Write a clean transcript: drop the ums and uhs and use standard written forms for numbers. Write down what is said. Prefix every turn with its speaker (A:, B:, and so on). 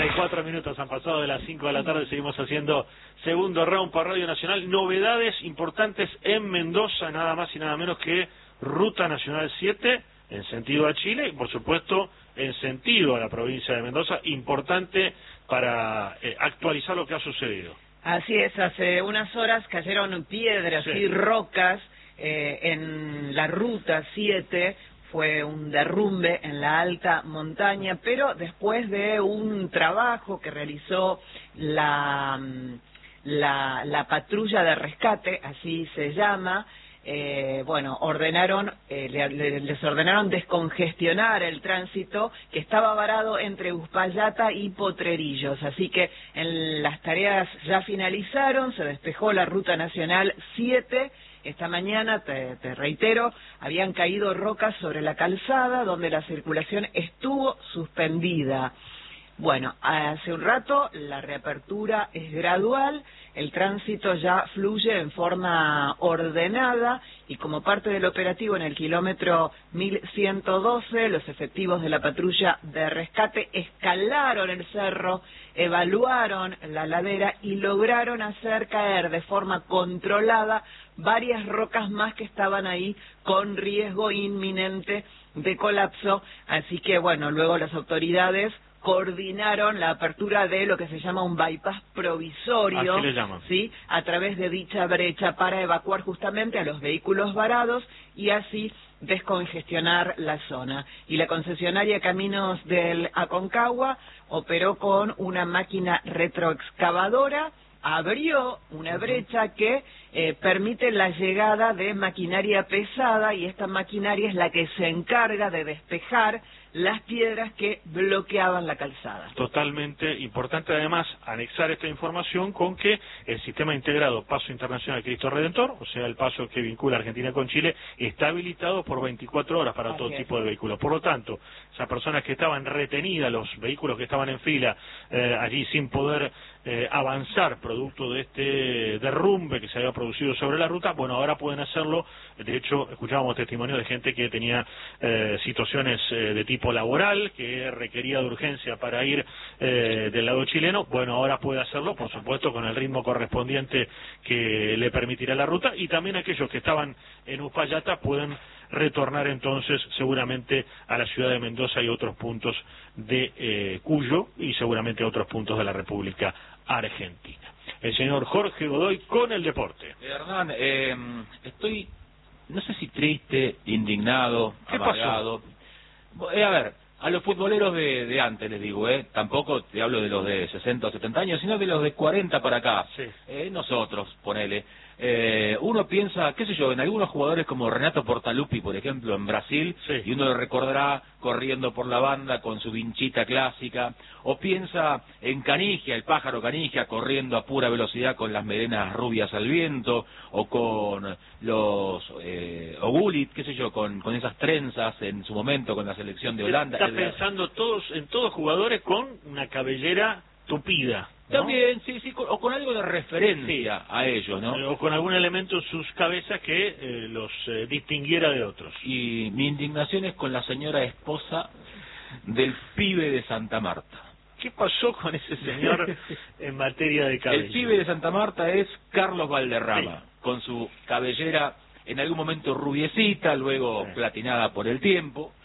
A: 34 minutos han pasado de las 5 de la tarde, seguimos haciendo segundo round por Radio Nacional. Novedades importantes en Mendoza, nada más y nada menos que Ruta Nacional 7 en sentido a Chile y por supuesto en sentido a la provincia de Mendoza, importante para actualizar lo que ha sucedido.
B: Así es, hace unas horas cayeron piedras y rocas en la Ruta 7. Fue un derrumbe en la alta montaña, pero después de un trabajo que realizó la patrulla de rescate, así se llama, les ordenaron descongestionar el tránsito que estaba varado entre Uspallata y Potrerillos, así que las tareas ya finalizaron, se despejó la Ruta Nacional 7. Esta mañana, te reitero, habían caído rocas sobre la calzada donde la circulación estuvo suspendida. Bueno, hace un rato la reapertura es gradual, el tránsito ya fluye en forma ordenada y como parte del operativo en el kilómetro 1112, los efectivos de la patrulla de rescate escalaron el cerro, evaluaron la ladera y lograron hacer caer de forma controlada varias rocas más que estaban ahí con riesgo inminente de colapso. Así que bueno, luego las autoridades coordinaron la apertura de lo que se llama un bypass provisorio,
A: así le llaman,
B: ¿sí?, a través de dicha brecha para evacuar justamente a los vehículos varados y así descongestionar la zona. Y la concesionaria Caminos del Aconcagua operó con una máquina retroexcavadora, abrió una brecha que permite la llegada de maquinaria pesada y esta maquinaria es la que se encarga de despejar las piedras que bloqueaban la calzada.
A: Totalmente importante además anexar esta información con que el sistema integrado Paso Internacional Cristo Redentor, o sea el paso que vincula Argentina con Chile, está habilitado por 24 horas para todo tipo de vehículos. Por lo tanto, esas personas que estaban retenidas, los vehículos que estaban en fila allí sin poder avanzar producto de este derrumbe que se había producido sobre la ruta, bueno, ahora pueden hacerlo. De hecho, escuchábamos testimonio de gente que tenía situaciones de tipo laboral, que requería de urgencia para ir del lado chileno. Bueno, ahora puede hacerlo, por supuesto, con el ritmo correspondiente que le permitirá la ruta, y también aquellos que estaban en Uspallata pueden retornar entonces seguramente a la ciudad de Mendoza y otros puntos de Cuyo y seguramente a otros puntos de la República Argentina. El señor Jorge Godoy con el deporte.
C: Hernán, estoy, no sé si triste, indignado, amargado. A ver, a los futboleros de antes les digo, tampoco te hablo de los de 60 o 70 años, sino de los de 40 para acá.
A: Sí.
C: Nosotros, ponele. Uno piensa, qué sé yo, en algunos jugadores como Renato Portaluppi, por ejemplo, en Brasil,
A: sí,
C: y uno lo recordará corriendo por la banda con su vinchita clásica, o piensa en Canigia, el pájaro Canigia, corriendo a pura velocidad con las melenas rubias al viento, o con los o Gullit, qué sé yo, con esas trenzas en su momento con la selección de Holanda.
A: Está pensando en todos jugadores con una cabellera tupida, ¿no?
C: También, sí, o con algo de referencia a ellos, ¿no?
A: O con algún elemento en sus cabezas que los distinguiera de otros.
C: Y mi indignación es con la señora esposa del pibe de Santa Marta.
A: ¿Qué pasó con ese señor en materia de cabello?
C: El pibe de Santa Marta es Carlos Valderrama, sí, con su cabellera en algún momento rubiecita, luego platinada por el tiempo.